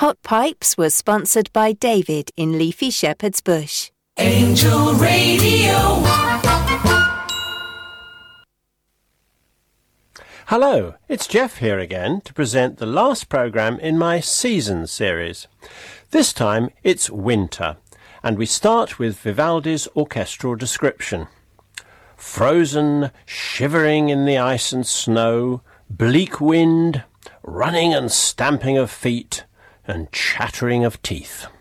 Hot Pipes was sponsored by David in Leafy Shepherd's Bush. Angel Radio. Hello, it's Jeff here again to present the last programme in my Seasons series. This time it's winter, and we start with Vivaldi's orchestral description. Frozen, shivering in the ice and snow, bleak wind, running and stamping of feet, and chattering of teeth.